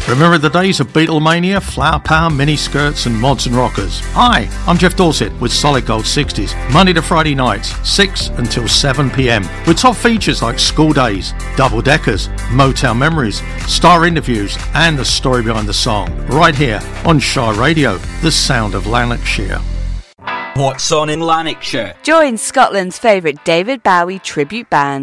Remember the days of Beatlemania, Flower Power, miniskirts and mods and rockers? Hi, I'm Jeff Dorset with Solid Gold 60s, Monday to Friday nights, 6 until 7pm, with top features like School Days, Double Deckers, Motown Memories, star interviews and the story behind the song, right here on Shy Radio, the sound of Lanarkshire. What's on in Lanarkshire? Join Scotland's favourite David Bowie tribute band.